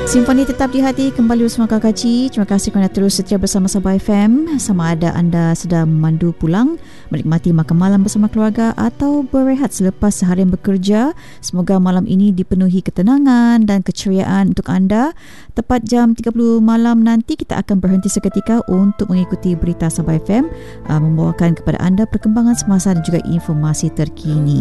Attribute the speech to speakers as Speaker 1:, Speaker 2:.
Speaker 1: Simfoni tetap di hati kembali bersama Kak Kaci. Terima kasih kerana terus setia bersama Sabah FM. Sama ada anda sedang memandu pulang, menikmati makan malam bersama keluarga atau berehat selepas seharian bekerja. Semoga malam ini dipenuhi ketenangan dan keceriaan untuk anda. Tepat jam 30 malam nanti kita akan berhenti seketika untuk mengikuti berita Sabah FM, membawakan kepada anda perkembangan semasa dan juga informasi terkini.